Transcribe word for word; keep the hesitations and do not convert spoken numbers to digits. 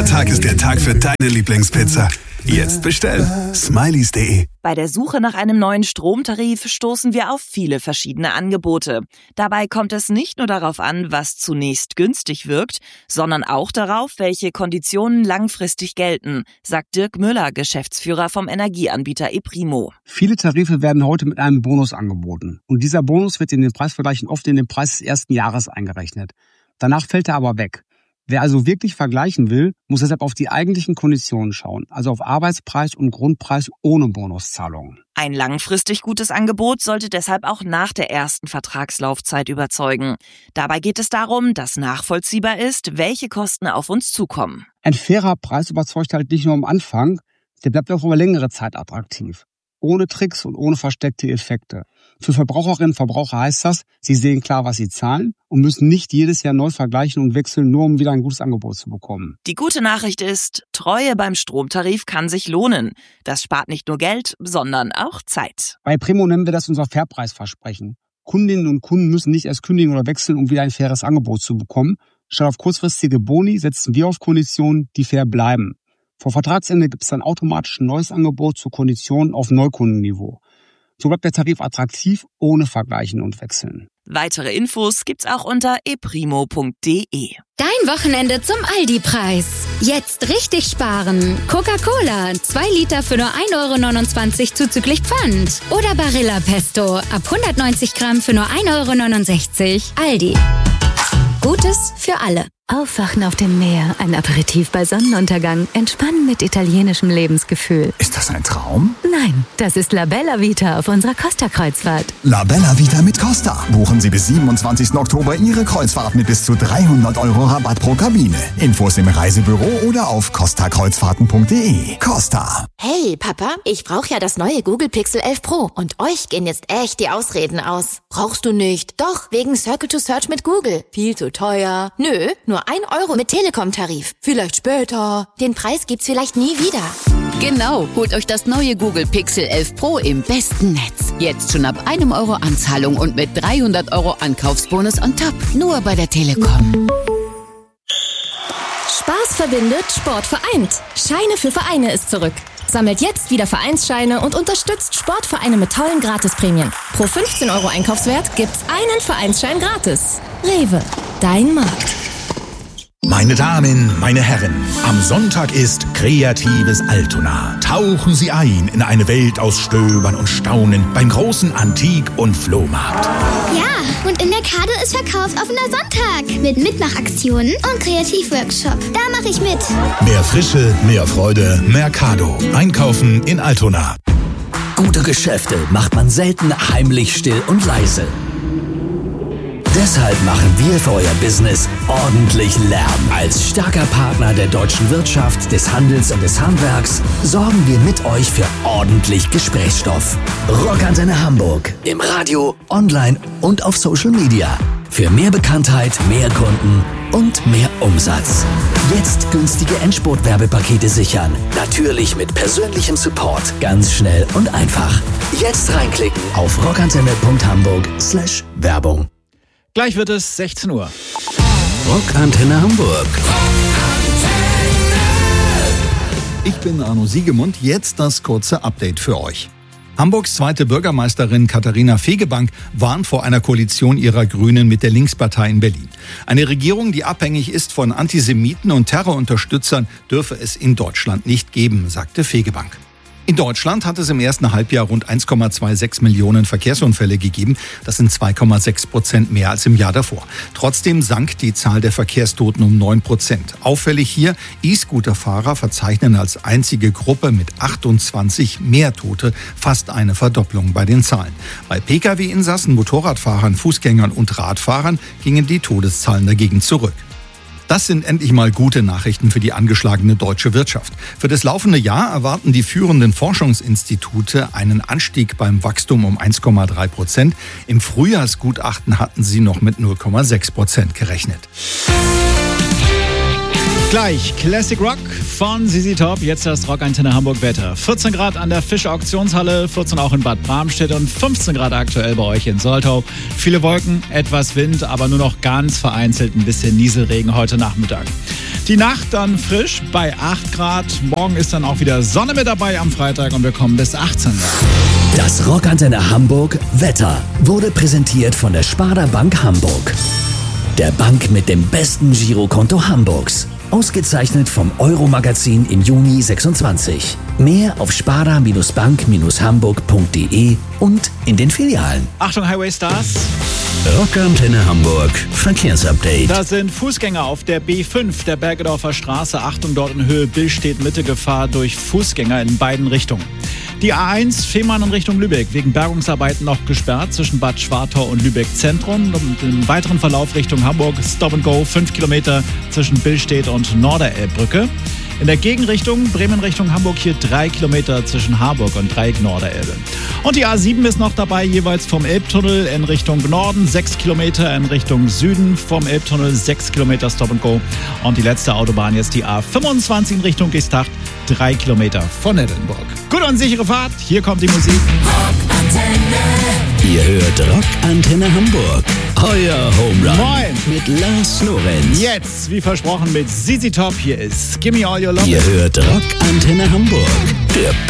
Jeder Tag ist der Tag für deine Lieblingspizza. Jetzt bestellen. Smileys punkt de. Bei der Suche nach einem neuen Stromtarif stoßen wir auf viele verschiedene Angebote. Dabei kommt es nicht nur darauf an, was zunächst günstig wirkt, sondern auch darauf, welche Konditionen langfristig gelten, sagt Dirk Müller, Geschäftsführer vom Energieanbieter ePrimo. Viele Tarife werden heute mit einem Bonus angeboten. Und dieser Bonus wird in den Preisvergleichen oft in den Preis des ersten Jahres eingerechnet. Danach fällt er aber weg. Wer also wirklich vergleichen will, muss deshalb auf die eigentlichen Konditionen schauen, also auf Arbeitspreis und Grundpreis ohne Bonuszahlungen. Ein langfristig gutes Angebot sollte deshalb auch nach der ersten Vertragslaufzeit überzeugen. Dabei geht es darum, dass nachvollziehbar ist, welche Kosten auf uns zukommen. Ein fairer Preis überzeugt halt nicht nur am Anfang, der bleibt auch über längere Zeit attraktiv. Ohne Tricks und ohne versteckte Effekte. Für Verbraucherinnen und Verbraucher heißt das, sie sehen klar, was sie zahlen und müssen nicht jedes Jahr neu vergleichen und wechseln, nur um wieder ein gutes Angebot zu bekommen. Die gute Nachricht ist, Treue beim Stromtarif kann sich lohnen. Das spart nicht nur Geld, sondern auch Zeit. Bei ePrimo nennen wir das unser Fairpreisversprechen. Kundinnen und Kunden müssen nicht erst kündigen oder wechseln, um wieder ein faires Angebot zu bekommen. Statt auf kurzfristige Boni setzen wir auf Konditionen, die fair bleiben. Vor Vertragsende gibt es dann automatisch ein neues Angebot zu Konditionen auf Neukundenniveau. So bleibt der Tarif attraktiv, ohne Vergleichen und Wechseln. Weitere Infos gibt's auch unter eprimo punkt de. Dein Wochenende zum Aldi-Preis. Jetzt richtig sparen. Coca-Cola, zwei Liter für nur ein Euro neunundzwanzig zuzüglich Pfand. Oder Barilla Pesto, ab hundertneunzig Gramm für nur ein Euro neunundsechzig. Aldi. Gutes für alle. Aufwachen auf dem Meer, ein Aperitif bei Sonnenuntergang, entspannen mit italienischem Lebensgefühl. Ist das ein Traum? Nein, das ist La Bella Vita auf unserer Costa-Kreuzfahrt. La Bella Vita mit Costa. Buchen Sie bis siebenundzwanzigsten Oktober Ihre Kreuzfahrt mit bis zu dreihundert Euro Rabatt pro Kabine. Infos im Reisebüro oder auf costa kreuzfahrten punkt de. Costa. Hey Papa, ich brauche ja das neue Google Pixel elf Pro und euch gehen jetzt echt die Ausreden aus. Brauchst du nicht? Doch, wegen Circle to Search mit Google. Viel zu teuer. Nö, nur ein Euro mit Telekom-Tarif. Vielleicht später. Den Preis gibt's vielleicht nie wieder. Genau, holt euch das neue Google Pixel elf Pro im besten Netz. Jetzt schon ab einem Euro Anzahlung und mit dreihundert Euro Ankaufsbonus on top. Nur bei der Telekom. Spaß verbindet, Sport vereint. Scheine für Vereine ist zurück. Sammelt jetzt wieder Vereinsscheine und unterstützt Sportvereine mit tollen Gratisprämien. Pro fünfzehn Euro Einkaufswert gibt's einen Vereinsschein gratis. Rewe, dein Markt. Meine Damen, meine Herren, am Sonntag ist Kreatives Altona. Tauchen Sie ein in eine Welt aus Stöbern und Staunen beim großen Antik- und Flohmarkt. Ja, und in der Kado ist Verkauf offener Sonntag mit Mitmachaktionen und Kreativworkshop. Da mache ich mit. Mehr Frische, mehr Freude, Mercado. Einkaufen in Altona. Gute Geschäfte macht man selten heimlich, still und leise. Deshalb machen wir für euer Business ordentlich Lärm. Als starker Partner der deutschen Wirtschaft, des Handels und des Handwerks sorgen wir mit euch für ordentlich Gesprächsstoff. Rockantenne Hamburg. Im Radio, online und auf Social Media. Für mehr Bekanntheit, mehr Kunden und mehr Umsatz. Jetzt günstige Endspurt-Werbepakete sichern. Natürlich mit persönlichem Support. Ganz schnell und einfach. Jetzt reinklicken auf rockantenne punkt hamburg slash Werbung. Gleich wird es sechzehn Uhr. Rockantenne Hamburg. Ich bin Arno Siegemund, jetzt das kurze Update für euch. Hamburgs zweite Bürgermeisterin Katharina Fegebank warnt vor einer Koalition ihrer Grünen mit der Linkspartei in Berlin. Eine Regierung, die abhängig ist von Antisemiten und Terrorunterstützern, dürfe es in Deutschland nicht geben, sagte Fegebank. In Deutschland hat es im ersten Halbjahr rund eins Komma sechsundzwanzig Millionen Verkehrsunfälle gegeben. Das sind zwei Komma sechs Prozent mehr als im Jahr davor. Trotzdem sank die Zahl der Verkehrstoten um neun Prozent. Auffällig hier, E-Scooter-Fahrer verzeichnen als einzige Gruppe mit achtundzwanzig mehr Tote, fast eine Verdopplung bei den Zahlen. Bei Pkw-Insassen, Motorradfahrern, Fußgängern und Radfahrern gingen die Todeszahlen dagegen zurück. Das sind endlich mal gute Nachrichten für die angeschlagene deutsche Wirtschaft. Für das laufende Jahr erwarten die führenden Forschungsinstitute einen Anstieg beim Wachstum um eins Komma drei Prozent. Im Frühjahrsgutachten hatten sie noch mit null Komma sechs Prozent gerechnet. Gleich Classic Rock von Z Z Top, jetzt das Rockantenne Hamburg Wetter. vierzehn Grad an der Fischer Auktionshalle, vierzehn auch in Bad Bramstedt und fünfzehn Grad aktuell bei euch in Soltau. Viele Wolken, etwas Wind, aber nur noch ganz vereinzelt ein bisschen Nieselregen heute Nachmittag. Die Nacht dann frisch bei acht Grad. Morgen ist dann auch wieder Sonne mit dabei am Freitag und wir kommen bis achtzehn Grad. Das Rockantenne Hamburg Wetter wurde präsentiert von der Sparda Bank Hamburg. Der Bank mit dem besten Girokonto Hamburgs. Ausgezeichnet vom Euro-Magazin im Juni sechsundzwanzig. Mehr auf sparda bank hamburg punkt de und in den Filialen. Achtung Highway Stars. Rockantenne Hamburg Verkehrsupdate. Da sind Fußgänger auf der B fünf der Bergedorfer Straße. Achtung, dort in Höhe Billstedt Mitte Gefahr durch Fußgänger in beiden Richtungen. Die A eins Fehmarn in Richtung Lübeck wegen Bergungsarbeiten noch gesperrt zwischen Bad Schwartau und Lübeck Zentrum. Und im weiteren Verlauf Richtung Hamburg Stop and Go fünf Kilometer zwischen Billstedt und Norderelbbrücke. In der Gegenrichtung Bremen Richtung Hamburg hier drei Kilometer zwischen Harburg und Dreieck Norderelbe. Und die A sieben ist noch dabei, jeweils vom Elbtunnel in Richtung Norden sechs Kilometer, in Richtung Süden vom Elbtunnel sechs Kilometer Stop and Go. Und die letzte Autobahn jetzt die A fünfundzwanzig in Richtung Geesthacht, drei Kilometer von Edinburgh. Gute und sichere Fahrt, hier kommt die Musik. Ihr hört Rockantenne Hamburg. Euer Home Run. Moin. Mit Lars Lorenz. Jetzt, wie versprochen, mit Z Z Top. Hier ist Gimme All Your Love. Ihr hört Rockantenne Hamburg. Der